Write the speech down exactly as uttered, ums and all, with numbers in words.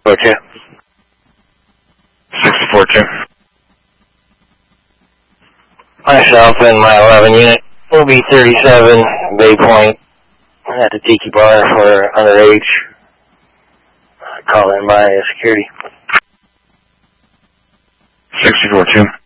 four two. sixty-four two. Myself and my eleven unit will be thirty-seven, Bay Point, at the Tiki Bar for underage. Call in by security. sixty-four two.